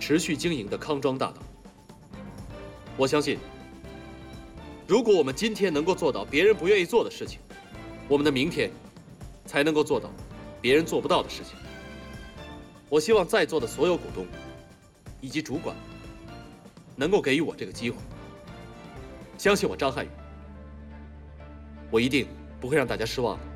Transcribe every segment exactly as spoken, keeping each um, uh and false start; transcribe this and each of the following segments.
持续经营的康庄大道。我相信，如果我们今天能够做到别人不愿意做的事情，我们的明天才能够做到别人做不到的事情。我希望在座的所有股东以及主管能够给予我这个机会。相信我，张瀚宇，我一定不会让大家失望的。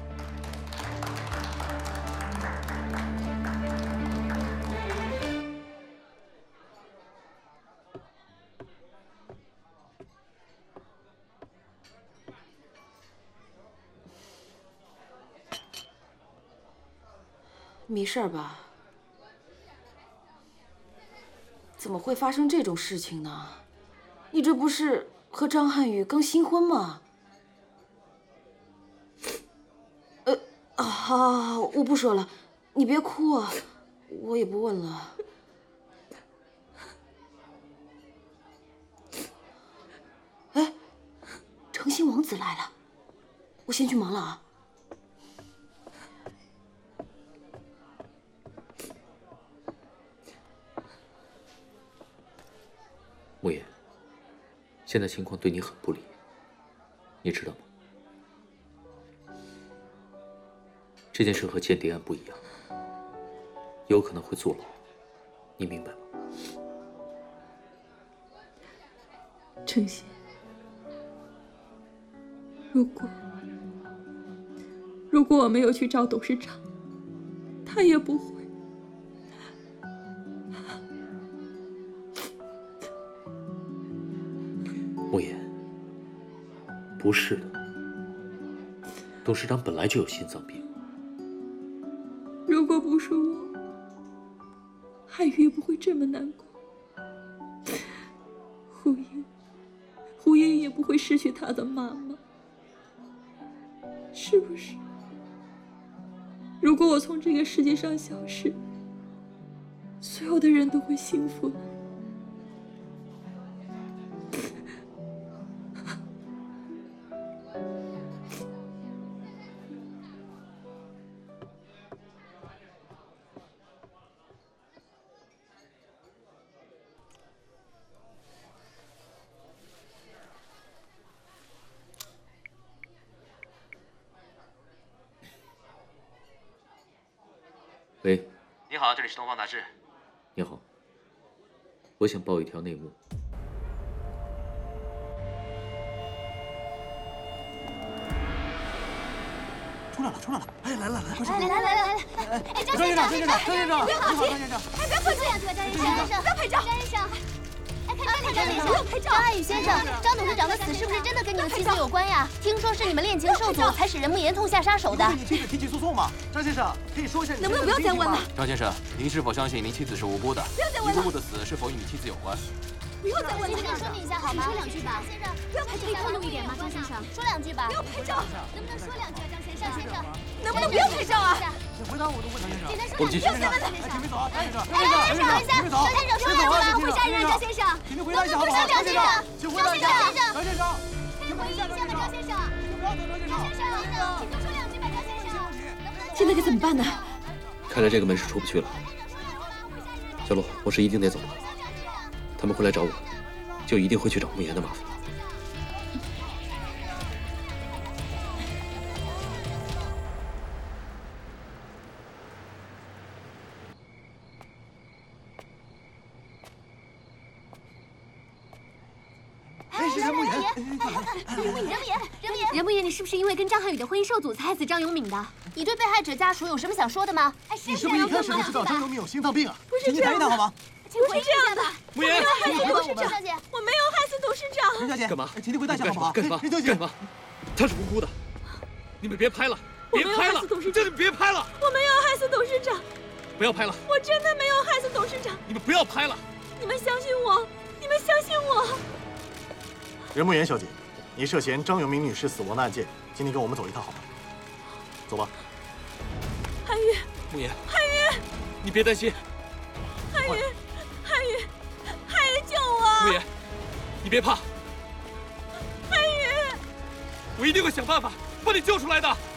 没事儿吧？怎么会发生这种事情呢？你这不是和张瀚宇刚新婚吗？呃啊，好好好，我不说了，你别哭啊，我也不问了。哎，诚信王子来了，我先去忙了啊。 慕言，现在情况对你很不利，你知道吗？这件事和间谍案不一样，有可能会坐牢，你明白吗？ 程心，如果如果我没有去找董事长，他也不会。 慕言，不是的，董事长本来就有心脏病。 如果不是我，瀚宇也不会这么难过。胡言，胡言也不会失去他的妈妈，是不是？如果我从这个世界上消失，所有的人都会幸福的。 喂， 你好，这里是东方杂志。 你好，我想报一条内幕。 出来了，出来了！哎，来了，来，快来来来来来来！哎，张先生，张先生， 张先生， 不要客气， 张先生， 哎，不要客气，张先生，张先生，不要拍照，张先生。哎，看这里，张先生，不要拍照。张瀚宇先生，张董事长的死是不是真的跟你们妻子有关呀？听说是你们恋情受阻，才使人木言痛下杀手的。 你妻子提起诉讼吗？张先生，可以说一下你能不能不要再问了？ 张先生，您是否相信您妻子是无辜的？ 不要再问了。 您姑姑的死是否与你妻子有关？ 不要再问了，先生，说明一下好吗？ 说两句吧， 先生，不要拍照， 可以透露一点吗，张先生？ 说两句吧， 不要拍照， 能不能说两句啊，张先生？张先生， 能不能不要拍照啊？ 请回答我的问题，张先生。 简单说我们继续。 两句，不要再问了。 哎，请别走啊，张先生。 哎，等一下，等一下，张先生，说两句吧，会杀人，张先生。 请您回答一下好不好？ 张先生， 请回答一下，张先生。 可以回应一下吗，张先生？ 不要走，张先生。 张先生，请多说两句吧，张先生。 现在该怎么办呢？ 看来这个门是出不去了。小洛，我是一定得走了。他们会来找我，就一定会去找慕言的麻烦。 哎，是任慕言， 任慕言，任慕言， 任慕言，你是不是因为跟张瀚宇的婚姻受阻才害死张永敏的？ 你对被害者家属有什么想说的吗？哎， 你是不是一开始就知道张永敏有心脏病啊？ 不是这样的， 好吗？ 请回应一下吧。 慕言， 害死董事长，小姐， 我没有害死董事长。 任小姐， 干嘛？ 请您回答一下好不好？ 干什么？ 任小姐， 干什么？他是无辜的，你们别拍了，别拍了，真的别拍了！ 我没有害死董事长， 不要拍了！ 我真的没有害死董事长。 你们不要拍了！ 你们相信我，你们相信我。 任慕言小姐，你涉嫌张永明女士死亡的案件，请你跟我们走一趟好吗？走吧。 瀚宇， 慕言， 瀚宇， 你别担心。 瀚宇，瀚宇，瀚宇救我！ 慕言，你别怕， 瀚宇， 我一定会想办法把你救出来的。